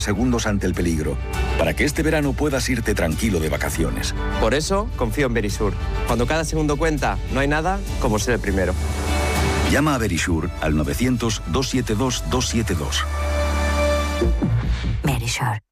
segundos ante el peligro, para que este verano puedas irte tranquilo de vacaciones. Por eso confío en Verisur. Cuando cada segundo cuenta, no hay nada como ser el primero. Llama a Verisur al 900-272-272. Verisur.